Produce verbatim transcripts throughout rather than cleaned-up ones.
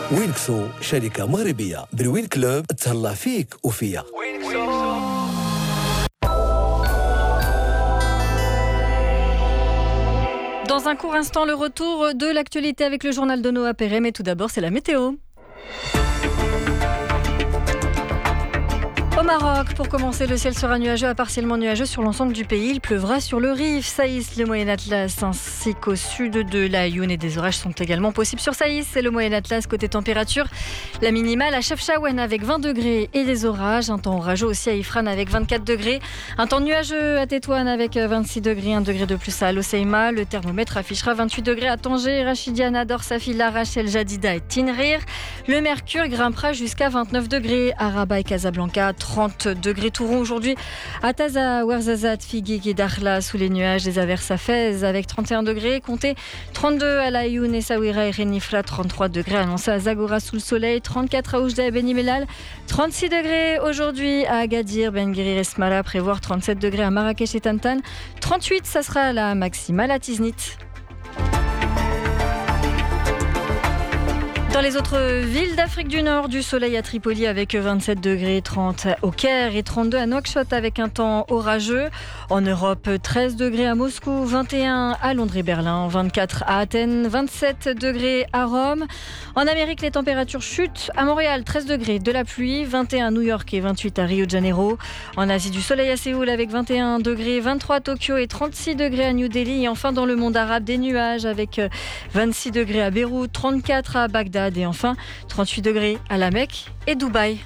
وينكسو شركة مغربية بالوين كلوب تهلا فيك وفيا. Dans un court instant, le retour de l'actualité avec le journal de Noah Perret. Mais tout d'abord, c'est la météo. Au Maroc, pour commencer, le ciel sera nuageux à partiellement nuageux sur l'ensemble du pays. Il pleuvra sur le Rif, Saïs, le Moyen Atlas, ainsi qu'au sud de l'Aïoun. Et des orages sont également possibles sur Saïs et le Moyen Atlas. Côté température, la minimale à Chefchaouen avec vingt degrés et des orages. Un temps orageux aussi à Ifrane avec vingt-quatre degrés. Un temps nuageux à Tétouan avec vingt-six degrés. Un degré de plus à Al-Hoceima. Le thermomètre affichera vingt-huit degrés à Tanger, Rachidiana, Dorsafila, Rachel, Jadida et Tinrir. Le mercure grimpera jusqu'à vingt-neuf degrés à Rabat et Casablanca. trente degrés tout rond aujourd'hui à Taza, Ouarzazate, Figuig et Dakhla sous les nuages, des averses à Fès avec trente et un degrés, comptez trente-deux à Laïoun, Essaouira et Renifra, trente-trois degrés annoncés à Zagora sous le soleil, trente-quatre à Oujda et Beni Mellal, trente-six degrés aujourd'hui à Agadir, Ben Guerir et Smara, prévoir trente-sept degrés à Marrakech et Tantan, trente-huit ça sera la maximale à Tiznit. Dans les autres villes d'Afrique du Nord, du soleil à Tripoli avec vingt-sept degrés, trente au Caire et trente-deux à Nouakchott avec un temps orageux. En Europe, treize degrés à Moscou, vingt et un à Londres et Berlin, vingt-quatre à Athènes, vingt-sept degrés à Rome. En Amérique, les températures chutent. À Montréal, treize degrés, de la pluie, vingt et un à New York et vingt-huit à Rio de Janeiro. En Asie, du soleil à Séoul avec vingt et un degrés, vingt-trois à Tokyo et trente-six degrés à New Delhi. Et enfin, dans le monde arabe, des nuages avec vingt-six degrés à Beyrouth, trente-quatre à Bagdad. Et enfin, trente-huit degrés à la Mecque et Dubaï.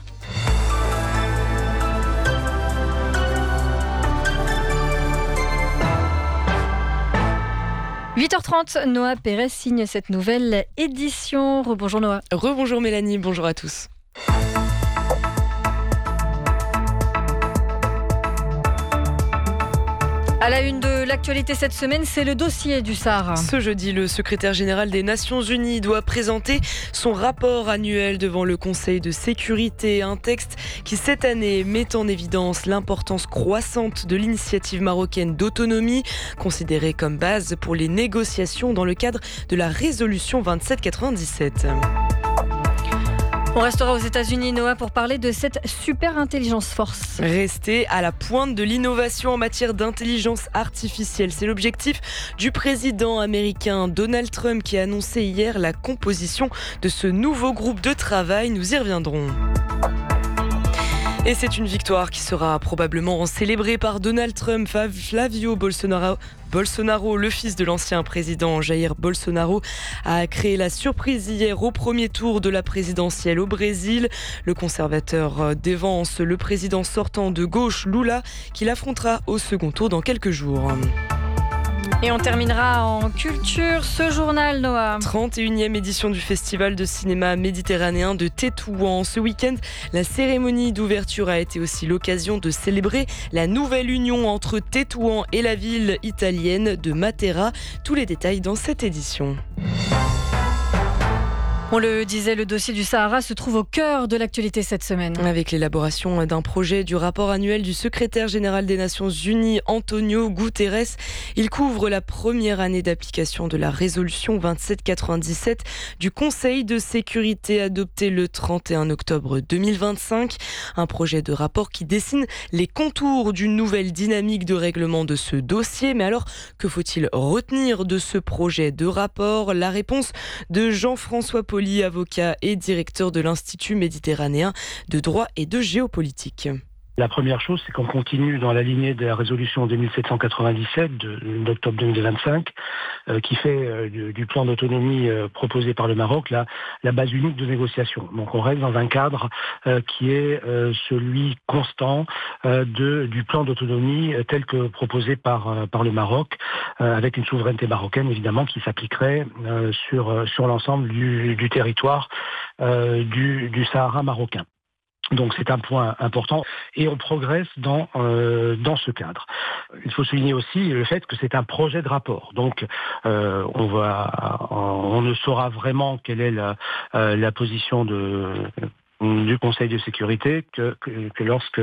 huit heures trente, Noah Perret signe cette nouvelle édition. Rebonjour Noah. Rebonjour Mélanie, bonjour à tous. À la une de l'actualité cette semaine, c'est le dossier du Sahara. Ce jeudi, le secrétaire général des Nations Unies doit présenter son rapport annuel devant le Conseil de sécurité. Un texte qui, cette année, met en évidence l'importance croissante de l'initiative marocaine d'autonomie, considérée comme base pour les négociations dans le cadre de la résolution vingt-sept quatre-vingt-dix-sept. On restera aux États-Unis, Noah, pour parler de cette super intelligence force. Rester à la pointe de l'innovation en matière d'intelligence artificielle, c'est l'objectif du président américain Donald Trump qui a annoncé hier la composition de ce nouveau groupe de travail. Nous y reviendrons. Et c'est une victoire qui sera probablement célébrée par Donald Trump. Flavio Bolsonaro, Bolsonaro, le fils de l'ancien président Jair Bolsonaro, a créé la surprise hier au premier tour de la présidentielle au Brésil. Le conservateur dévance le président sortant de gauche, Lula, qui l'affrontera au second tour dans quelques jours. Et on terminera en culture ce journal, Noah. trente et unième édition du Festival de cinéma méditerranéen de Tétouan. Ce week-end, la cérémonie d'ouverture a été aussi l'occasion de célébrer la nouvelle union entre Tétouan et la ville italienne de Matera. Tous les détails dans cette édition. On le disait, le dossier du Sahara se trouve au cœur de l'actualité cette semaine. Avec l'élaboration d'un projet du rapport annuel du secrétaire général des Nations Unies, Antonio Guterres, il couvre la première année d'application de la résolution vingt-sept quatre-vingt-dix-sept du Conseil de sécurité adoptée le trente et un octobre deux mille vingt-cinq. Un projet de rapport qui dessine les contours d'une nouvelle dynamique de règlement de ce dossier. Mais alors, que faut-il retenir de ce projet de rapport ? La réponse de Jean-François Paul, avocat et directeur de l'Institut méditerranéen de droit et de géopolitique. La première chose, c'est qu'on continue dans la lignée de la résolution deux mille sept cent quatre-vingt-dix-sept de, d'octobre deux mille vingt-cinq, euh, qui fait euh, du, du plan d'autonomie euh, proposé par le Maroc la, la base unique de négociation. Donc on reste dans un cadre euh, qui est euh, celui constant euh, de, du plan d'autonomie euh, tel que proposé par, euh, par le Maroc, euh, avec une souveraineté marocaine évidemment qui s'appliquerait euh, sur, euh, sur l'ensemble du, du territoire euh, du, du Sahara marocain. Donc c'est un point important et on progresse dans euh, dans ce cadre. Il faut souligner aussi le fait que c'est un projet de rapport. Donc euh, on va on ne saura vraiment quelle est la, euh, la position de du Conseil de sécurité que, que, que lorsque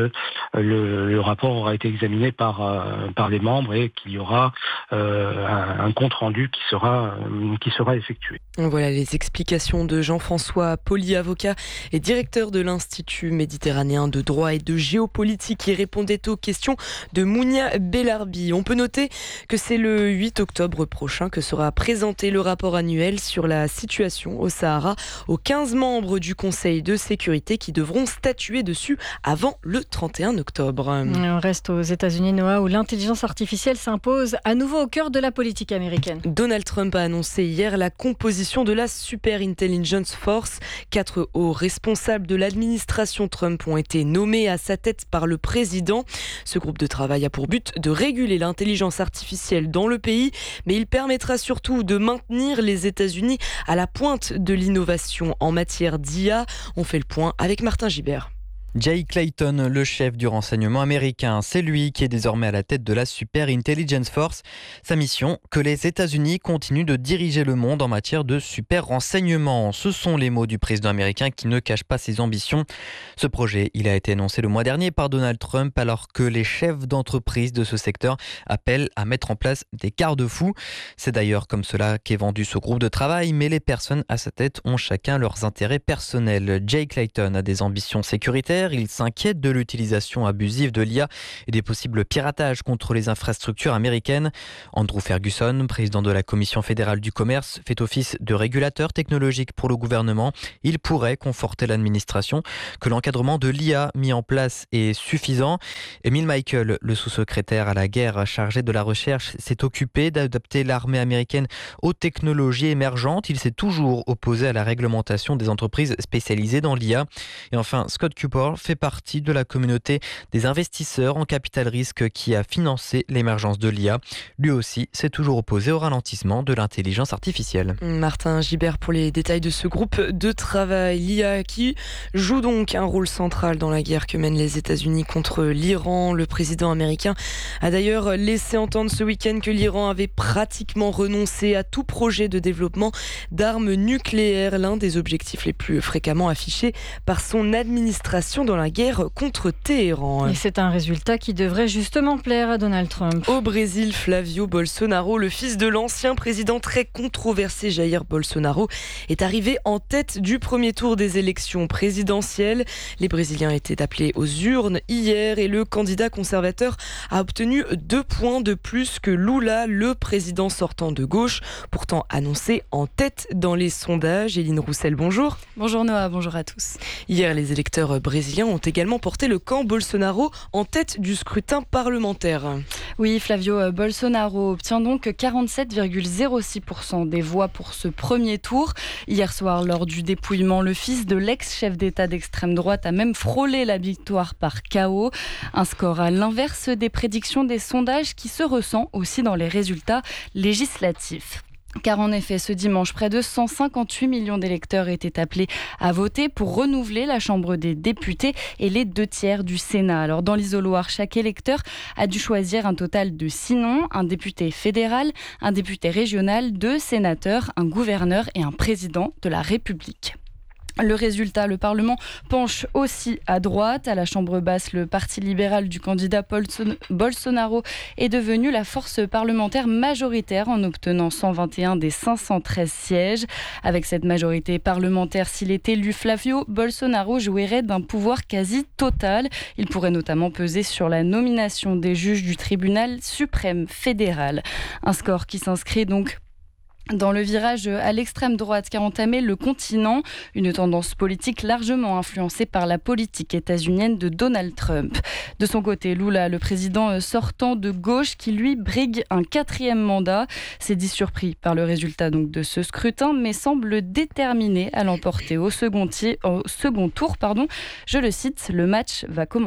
le, le rapport aura été examiné par, euh, par les membres et qu'il y aura euh, un, un compte rendu qui sera, euh, qui sera effectué. Voilà les explications de Jean-François Poli, avocat et directeur de l'Institut méditerranéen de droit et de géopolitique, qui répondait aux questions de Mounia Bellarbi. On peut noter que c'est le huit octobre prochain que sera présenté le rapport annuel sur la situation au Sahara aux quinze membres du Conseil de sécurité qui devront statuer dessus avant le trente et un octobre. On reste aux États-Unis, Noah, où l'intelligence artificielle s'impose à nouveau au cœur de la politique américaine. Donald Trump a annoncé hier la composition de la Super Intelligence Force. Quatre hauts responsables de l'administration Trump ont été nommés à sa tête par le président. Ce groupe de travail a pour but de réguler l'intelligence artificielle dans le pays, mais il permettra surtout de maintenir les États-Unis à la pointe de l'innovation en matière d'I A. On fait le point avec Martin Gibert. Jay Clayton, le chef du renseignement américain, c'est lui qui est désormais à la tête de la Super Intelligence Force. Sa mission, que les États-Unis continuent de diriger le monde en matière de super renseignement. Ce sont les mots du président américain qui ne cache pas ses ambitions. Ce projet, il a été annoncé le mois dernier par Donald Trump alors que les chefs d'entreprise de ce secteur appellent à mettre en place des garde-fous. C'est d'ailleurs comme cela qu'est vendu ce groupe de travail, mais les personnes à sa tête ont chacun leurs intérêts personnels. Jay Clayton a des ambitions sécuritaires. Il s'inquiète de l'utilisation abusive de l'I A et des possibles piratages contre les infrastructures américaines. Andrew Ferguson, président de la Commission fédérale du commerce, fait office de régulateur technologique pour le gouvernement. Il pourrait conforter l'administration que l'encadrement de l'I A mis en place est suffisant. Emil Michael, le sous-secrétaire à la guerre chargé de la recherche, s'est occupé d'adapter l'armée américaine aux technologies émergentes. Il s'est toujours opposé à la réglementation des entreprises spécialisées dans l'I A. Et enfin, Scott Cooper fait partie de la communauté des investisseurs en capital risque qui a financé l'émergence de l'I A. Lui aussi s'est toujours opposé au ralentissement de l'intelligence artificielle. Martin Gibert pour les détails de ce groupe de travail. L'I A qui joue donc un rôle central dans la guerre que mènent les États-Unis contre l'Iran. Le président américain a d'ailleurs laissé entendre ce week-end que l'Iran avait pratiquement renoncé à tout projet de développement d'armes nucléaires, l'un des objectifs les plus fréquemment affichés par son administration dans la guerre contre Téhéran. Et c'est un résultat qui devrait justement plaire à Donald Trump. Au Brésil, Flavio Bolsonaro, le fils de l'ancien président très controversé Jair Bolsonaro, est arrivé en tête du premier tour des élections présidentielles. Les Brésiliens étaient appelés aux urnes hier et le candidat conservateur a obtenu deux points de plus que Lula, le président sortant de gauche, pourtant annoncé en tête dans les sondages. Éline Roussel, bonjour. Bonjour Noah, bonjour à tous. Hier, les électeurs brésiliens ont également porté le camp Bolsonaro en tête du scrutin parlementaire. Oui, Flavio Bolsonaro obtient donc quarante-sept virgule zéro six pour cent des voix pour ce premier tour. Hier soir, lors du dépouillement, le fils de l'ex-chef d'État d'extrême droite a même frôlé la victoire par K O. Un score à l'inverse des prédictions des sondages qui se ressent aussi dans les résultats législatifs. Car en effet, ce dimanche, près de cent cinquante-huit millions d'électeurs étaient appelés à voter pour renouveler la Chambre des députés et les deux tiers du Sénat. Alors dans l'isoloir, chaque électeur a dû choisir un total de six noms, un député fédéral, un député régional, deux sénateurs, un gouverneur et un président de la République. Le résultat, le Parlement penche aussi à droite. À la Chambre basse, le Parti libéral du candidat Bolsonaro est devenu la force parlementaire majoritaire en obtenant cent vingt et un des cinq cent treize sièges. Avec cette majorité parlementaire, s'il est élu, Flavio Bolsonaro jouirait d'un pouvoir quasi total. Il pourrait notamment peser sur la nomination des juges du tribunal suprême fédéral. Un score qui s'inscrit donc dans le virage à l'extrême droite qu'a entamé le continent, une tendance politique largement influencée par la politique états-unienne de Donald Trump. De son côté, Lula, le président sortant de gauche, qui lui brigue un quatrième mandat, s'est dit surpris par le résultat donc de ce scrutin, mais semble déterminé à l'emporter au second, au second tour. Pardon. Je le cite, le match va commencer.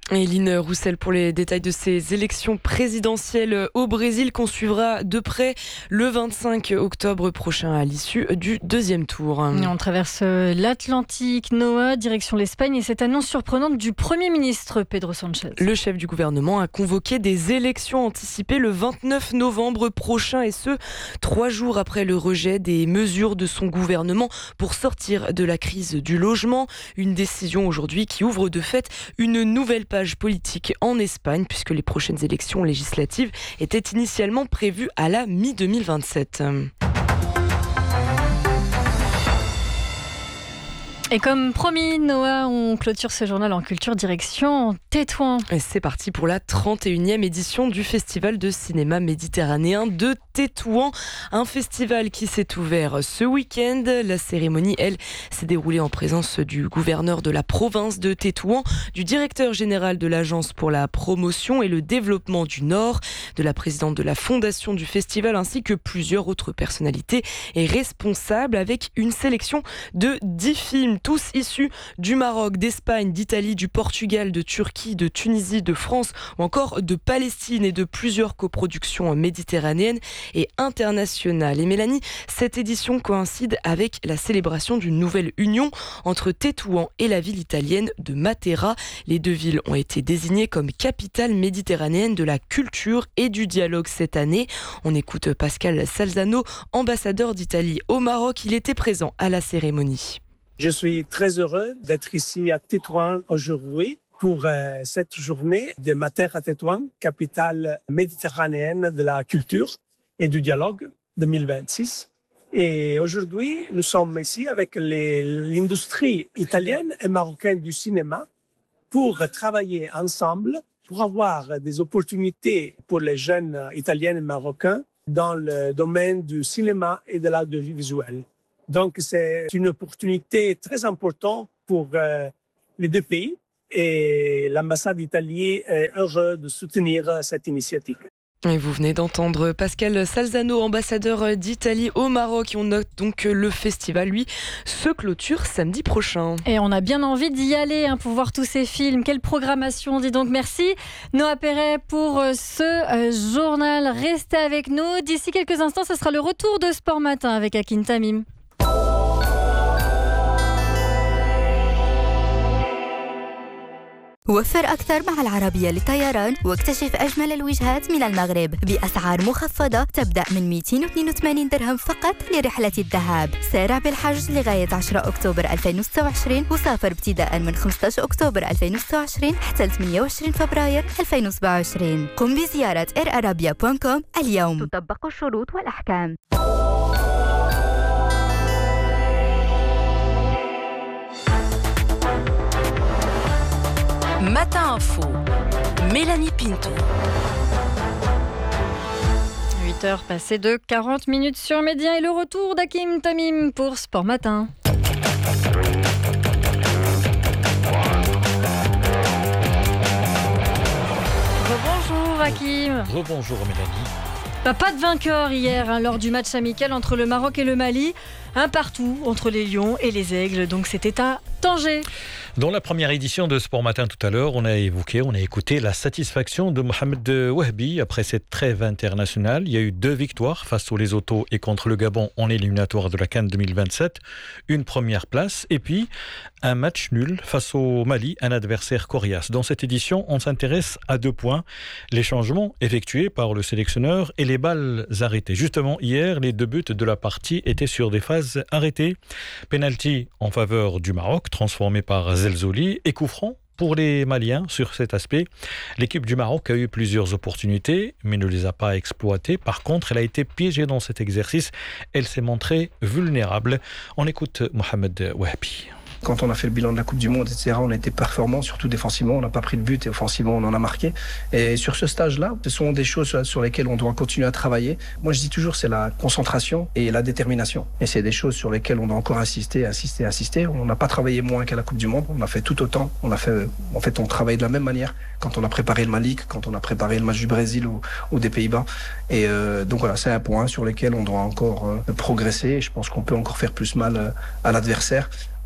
Eline Roussel pour les détails de ces élections présidentielles au Brésil qu'on suivra de près le vingt-cinq octobre prochain à l'issue du deuxième tour. On traverse l'Atlantique, Noah, direction l'Espagne et cette annonce surprenante du Premier ministre Pedro Sánchez. Le chef du gouvernement a convoqué des élections anticipées le vingt-neuf novembre prochain et ce, trois jours après le rejet des mesures de son gouvernement pour sortir de la crise du logement. Une décision aujourd'hui qui ouvre de fait une nouvelle page politique en Espagne puisque les prochaines élections législatives étaient initialement prévues à la mi deux mille vingt-sept. Et comme promis, Noah, on clôture ce journal en culture direction Tétouan. Et c'est parti pour la trente et unième édition du Festival de cinéma méditerranéen de Tétouan. Un festival qui s'est ouvert ce week-end. La cérémonie, elle, s'est déroulée en présence du gouverneur de la province de Tétouan, du directeur général de l'Agence pour la promotion et le développement du Nord, de la présidente de la fondation du festival ainsi que plusieurs autres personnalités et responsables avec une sélection de dix films. Tous issus du Maroc, d'Espagne, d'Italie, du Portugal, de Turquie, de Tunisie, de France ou encore de Palestine et de plusieurs coproductions méditerranéennes et internationales. Et Mélanie, cette édition coïncide avec la célébration d'une nouvelle union entre Tétouan et la ville italienne de Matera. Les deux villes ont été désignées comme capitale méditerranéenne de la culture et du dialogue cette année. On écoute Pascal Salzano, ambassadeur d'Italie au Maroc. Il était présent à la cérémonie. Je suis très heureux d'être ici à Tétouan aujourd'hui pour euh, cette journée de Matera Tétouan, capitale méditerranéenne de la culture et du dialogue deux mille vingt-six. Et aujourd'hui, nous sommes ici avec les, l'industrie italienne et marocaine du cinéma pour travailler ensemble, pour avoir des opportunités pour les jeunes italiens et marocains dans le domaine du cinéma et de l'audiovisuel. Donc, c'est une opportunité très importante pour euh, les deux pays et l'ambassade d'Italie est heureuse de soutenir cette initiative. Et vous venez d'entendre Pascal Salzano, ambassadeur d'Italie au Maroc. Et on note donc que le festival, lui, se clôture samedi prochain. Et on a bien envie d'y aller hein, pour voir tous ces films. Quelle programmation, dis donc. Merci Noah Perret pour ce euh, journal. Restez avec nous. D'ici quelques instants, ce sera le retour de Sport Matin avec Hakim Tamim. وفر أكثر مع العربية للطيران واكتشف أجمل الوجهات من المغرب بأسعار مخفضة تبدأ من مئتين واثنين وثمانين درهم فقط لرحلة الذهاب. سارع بالحجز لغاية عشرة أكتوبر ألفين وستة وعشرين وسافر ابتداء من خمسة عشر أكتوبر ألفين وستة وعشرين حتى ثمانية وعشرين فبراير ألفين وسبعة وعشرين. قم بزيارة اير ارابيا دوت كوم اليوم. تطبق الشروط والأحكام. Matin Info, Mélanie Pinto. huit heures passées de quarante minutes sur Média et le retour d'Hakim Tamim pour Sport Matin. Rebonjour Hakim. Rebonjour Mélanie. Bah, pas de vainqueur hier hein, lors du match amical entre le Maroc et le Mali. Un partout entre les Lions et les Aigles, donc c'était à Tanger. Dans la première édition de Sport Matin tout à l'heure, on a évoqué, on a écouté la satisfaction de Mohamed Wahbi après cette trêve internationale. Il y a eu deux victoires face aux Lesotho et contre le Gabon en éliminatoire de la CAN deux mille vingt-sept. Une première place et puis un match nul face au Mali, un adversaire coriace. Dans cette édition, on s'intéresse à deux points. Les changements effectués par le sélectionneur et les balles arrêtées. Justement, hier, les deux buts de la partie étaient sur des phases arrêtées. Penalty en faveur du Maroc, transformé par Zelzouli, et coup franc pour les Maliens sur cet aspect. L'équipe du Maroc a eu plusieurs opportunités, mais ne les a pas exploitées. Par contre, elle a été piégée dans cet exercice. Elle s'est montrée vulnérable. On écoute Mohamed Wahbi. Quand on a fait le bilan de la Coupe du Monde, et cetera, on a été performants, surtout défensivement. On n'a pas pris de but et offensivement, on en a marqué. Et sur ce stage-là, ce sont des choses sur lesquelles on doit continuer à travailler. Moi, je dis toujours, c'est la concentration et la détermination. Et c'est des choses sur lesquelles on doit encore insister, insister, insister. On n'a pas travaillé moins qu'à la Coupe du Monde. On a fait tout autant. On a fait, en fait, on travaille de la même manière quand on a préparé le Mali, quand on a préparé le match du Brésil ou, ou des Pays-Bas. Et euh, donc voilà, c'est un point sur lequel on doit encore euh, progresser. Je pense qu'on peut encore faire plus mal euh, à l'adversaire. On a des fois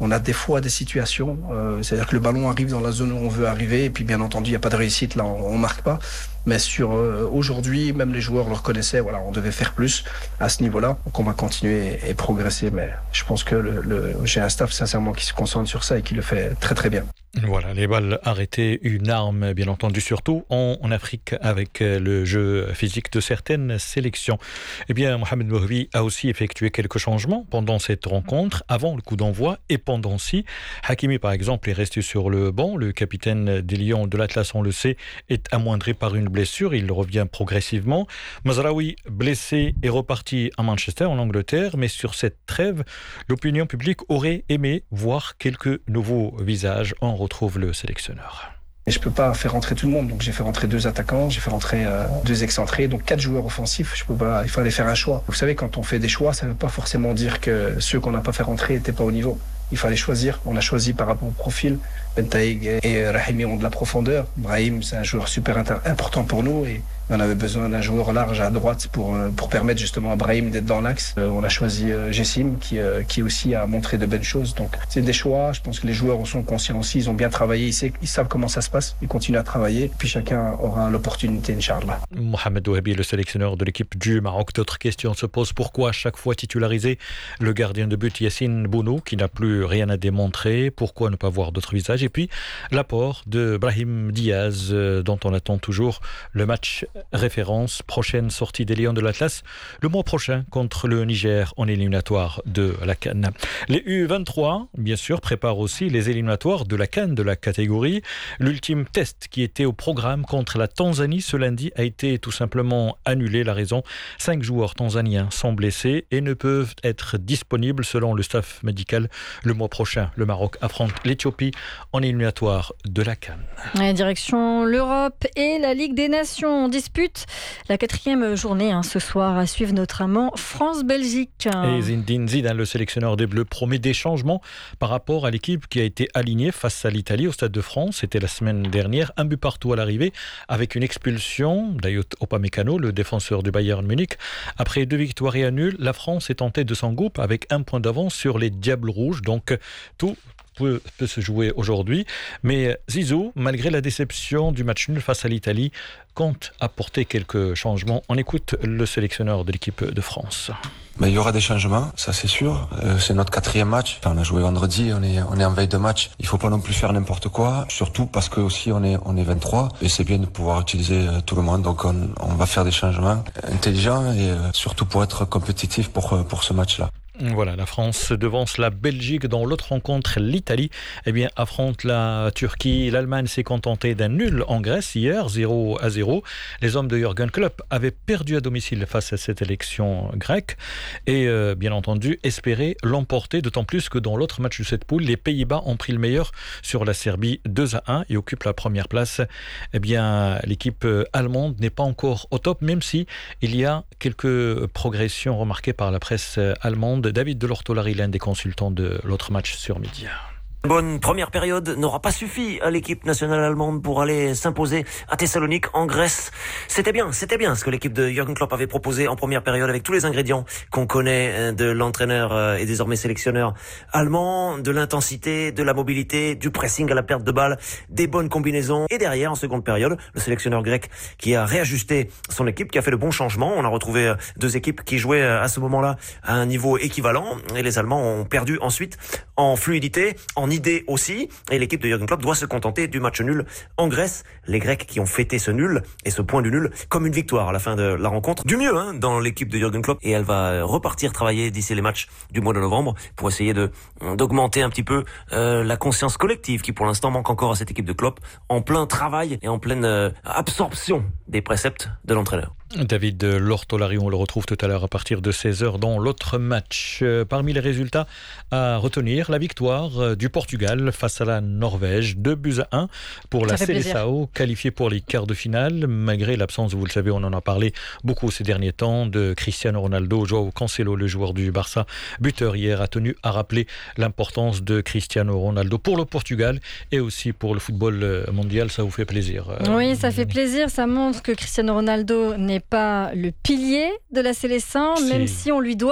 parfois des situations, euh, c'est-à-dire que le ballon arrive dans la zone où on veut arriver, et puis bien entendu, il n'y a pas de réussite, là, on ne marque pas. Mais sur euh, aujourd'hui, même les joueurs le reconnaissaient, voilà, on devait faire plus à ce niveau-là. Donc on va continuer et, et progresser. Mais je pense que le, le, j'ai un staff sincèrement qui se concentre sur ça et qui le fait très très bien. Voilà, les balles arrêtées, une arme bien entendu, surtout en, en Afrique avec le jeu physique de certaines sélections. Eh bien, Mohamed Bouhbi a aussi effectué quelques changements pendant cette rencontre, avant le coup d'envoi et pendant ci. Hakimi, par exemple, est resté sur le banc. Le capitaine des Lions de l'Atlas, on le sait, est amoindri par une blessure. Il revient progressivement. Mazraoui, blessé, est reparti à Manchester, en Angleterre. Mais sur cette trêve, l'opinion publique aurait aimé voir quelques nouveaux visages. On retrouve le sélectionneur. Et je ne peux pas faire rentrer tout le monde, donc j'ai fait rentrer deux attaquants, j'ai fait rentrer euh, deux excentrés, donc quatre joueurs offensifs. Je peux pas, il fallait faire un choix. Vous savez, quand on fait des choix, ça ne veut pas forcément dire que ceux qu'on n'a pas fait rentrer n'étaient pas au niveau. Il fallait choisir. On a choisi par rapport au profil. Bentaïg et Rahimi ont de la profondeur. Brahim, c'est un joueur super important pour nous et on avait besoin d'un joueur large à droite pour, pour permettre justement à Brahim d'être dans l'axe. Euh, on a choisi euh, Jessim qui, euh, qui aussi a montré de belles choses. Donc c'est des choix. Je pense que les joueurs en sont conscients aussi. Ils ont bien travaillé. Ils, savent, ils savent comment ça se passe. Ils continuent à travailler. Puis chacun aura l'opportunité, Inch'Allah. Mohamed Bouhbi, le sélectionneur de l'équipe du Maroc. D'autres questions se posent. Pourquoi à chaque fois titulariser le gardien de but Yassine Bounou qui n'a plus rien à démontrer? Pourquoi ne pas voir d'autres visages? Et puis l'apport de Brahim Diaz euh, dont on attend toujours le match référence. Prochaine sortie des Lions de l'Atlas le mois prochain contre le Niger en éliminatoire de la CAN. Les U vingt-trois, bien sûr, préparent aussi les éliminatoires de la CAN de la catégorie. L'ultime test qui était au programme contre la Tanzanie ce lundi a été tout simplement annulé. La raison, cinq joueurs tanzaniens sont blessés et ne peuvent être disponibles selon le staff médical le mois prochain. Le Maroc affronte l'Éthiopie en éliminatoire de la CAN. Ouais, direction l'Europe et la Ligue des Nations. On dispute la quatrième journée hein, ce soir à suivre notamment France-Belgique. Et Zinedine Zidane, le sélectionneur des Bleus, promet des changements par rapport à l'équipe qui a été alignée face à l'Italie au Stade de France. C'était la semaine dernière, un but partout à l'arrivée avec une expulsion d'Ayot Upamecano, le défenseur du Bayern Munich. Après deux victoires et un nul, la France est en tête de son groupe avec un point d'avance sur les Diables Rouges. Donc tout Peut, peut se jouer aujourd'hui. Mais Zizou, malgré la déception du match nul face à l'Italie, compte apporter quelques changements. On écoute le sélectionneur de l'équipe de France. Mais il y aura des changements, ça c'est sûr. Euh, c'est notre quatrième match. Enfin, on a joué vendredi, on est, on est en veille de match. Il faut pas non plus faire n'importe quoi, surtout parce que aussi on est, on est vingt-trois et c'est bien de pouvoir utiliser euh, tout le monde. Donc on, on va faire des changements intelligents et euh, surtout pour être compétitif pour, pour ce match-là. Voilà, la France devance la Belgique. Dans l'autre rencontre, l'Italie eh bien, affronte la Turquie. L'Allemagne s'est contentée d'un nul en Grèce hier, zéro à zéro. Les hommes de Jürgen Klopp avaient perdu à domicile face à cette élection grecque et euh, bien entendu espéraient l'emporter, d'autant plus que dans l'autre match de cette poule, les Pays-Bas ont pris le meilleur sur la Serbie deux à un et occupent la première place. Eh bien, l'équipe allemande n'est pas encore au top, même si il y a quelques progressions remarquées par la presse allemande. David Delortolari, l'un des consultants de l'autre match sur Midi. Bonne première période n'aura pas suffi à l'équipe nationale allemande pour aller s'imposer à Thessalonique en Grèce. C'était bien, c'était bien ce que l'équipe de Jürgen Klopp avait proposé en première période avec tous les ingrédients qu'on connaît de l'entraîneur et désormais sélectionneur allemand, de l'intensité, de la mobilité, du pressing à la perte de balle, des bonnes combinaisons. Et derrière, en seconde période, le sélectionneur grec qui a réajusté son équipe, qui a fait le bon changement. On a retrouvé deux équipes qui jouaient à ce moment-là à un niveau équivalent et les Allemands ont perdu ensuite en fluidité, en idée aussi, et l'équipe de Jürgen Klopp doit se contenter du match nul en Grèce. Les Grecs qui ont fêté ce nul et ce point du nul comme une victoire à la fin de la rencontre. Du mieux hein, dans l'équipe de Jürgen Klopp, et elle va repartir travailler d'ici les matchs du mois de novembre pour essayer de d'augmenter un petit peu euh, la conscience collective qui pour l'instant manque encore à cette équipe de Klopp, en plein travail et en pleine euh, absorption des préceptes de l'entraîneur. David Lortolari, on le retrouve tout à l'heure à partir de seize heures dans l'autre match. Euh, parmi les résultats à retenir, la victoire du Portugal face à la Norvège, deux buts à un pour la Seleção, qualifiée pour les quarts de finale, malgré l'absence, vous le savez, on en a parlé beaucoup ces derniers temps, de Cristiano Ronaldo. João Cancelo, le joueur du Barça, buteur hier, a tenu à rappeler l'importance de Cristiano Ronaldo pour le Portugal et aussi pour le football mondial. Ça vous fait plaisir? Oui, ça fait plaisir, ça montre que Cristiano Ronaldo n'est pas le pilier de la Seleção, si. Même si on lui doit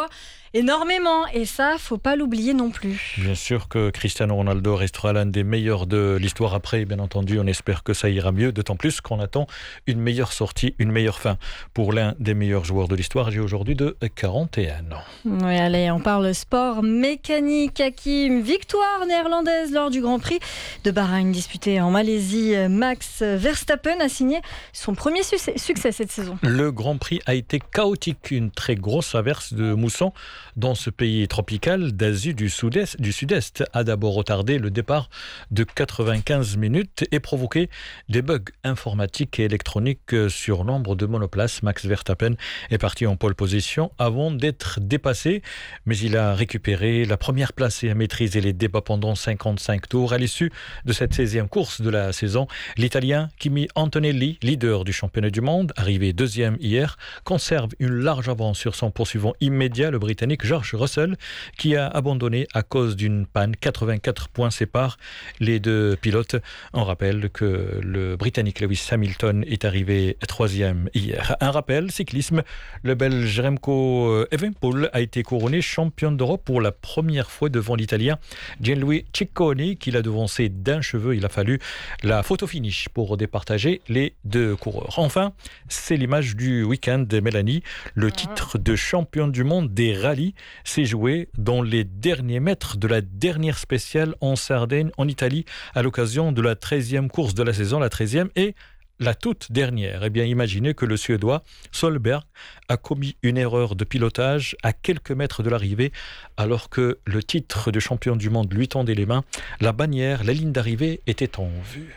énormément. Et ça, faut pas l'oublier non plus. Bien sûr que Cristiano Ronaldo restera l'un des meilleurs de l'histoire. Après, bien entendu, on espère que ça ira mieux, d'autant plus qu'on attend une meilleure sortie, une meilleure fin pour l'un des meilleurs joueurs de l'histoire, âgé aujourd'hui de quarante et un ans. Oui, allez, on parle sport mécanique. Hakim, victoire néerlandaise lors du Grand Prix de Bahreïn disputé en Malaisie. Max Verstappen a signé son premier succès, succès cette saison. Le Grand Prix a été chaotique. Une très grosse averse de mousson dans ce pays tropical d'Asie du Sud-Est, du Sud-Est a d'abord retardé le départ de quatre-vingt-quinze minutes et provoqué des bugs informatiques et électroniques sur nombre de monoplaces. Max Verstappen est parti en pole position avant d'être dépassé, mais il a récupéré la première place et a maîtrisé les débats pendant cinquante-cinq tours. À l'issue de cette seizième course de la saison, l'Italien Kimi Antonelli, leader du championnat du monde, arrivé deuxième hier, conserve une large avance sur son poursuivant immédiat, le Britannique George Russell, qui a abandonné à cause d'une panne. quatre-vingt-quatre points séparent les deux pilotes. On rappelle que le Britannique Lewis Hamilton est arrivé troisième hier. Un rappel, cyclisme, le Belge Remco Evenepoel a été couronné champion d'Europe pour la première fois devant l'Italien Gianluigi Ciccone, qui l'a devancé d'un cheveu. Il a fallu la photo finish pour départager les deux coureurs. Enfin, c'est l'image du week-end de Mélanie. Le titre de champion du monde des rallyes s'est joué dans les derniers mètres de la dernière spéciale en Sardaigne, en Italie, à l'occasion de la treizième course de la saison, la treizième et la toute dernière. Eh bien, imaginez que le Suédois Solberg a commis une erreur de pilotage à quelques mètres de l'arrivée, alors que le titre de champion du monde lui tendait les mains. La bannière, la ligne d'arrivée était en vue.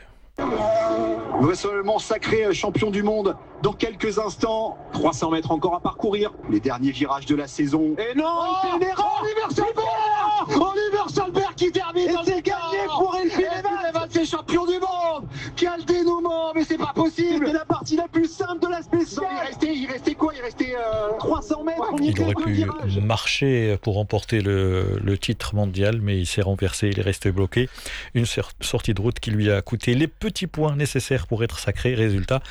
Vraisemblablement sacré champion du monde dans quelques instants. trois cents mètres encore à parcourir. Les derniers virages de la saison. Et non, oh, il fait une erreur. Oliver Solberg, Oliver Solberg qui termine. Et c'est gagné pour Elfyn Evans. C'est champion du monde. Quel dénouement, mais c'est pas possible. C'était la partie la plus simple de la spéciale. Non, il restait, il restait quoi Il restait euh, trois cents mètres. Ouais, il aurait pu virage. marcher pour remporter le, le titre mondial, mais il s'est renversé, il est resté bloqué. Une sortie de route qui lui a coûté les petits points nécessaires pour être sacré. Résultat,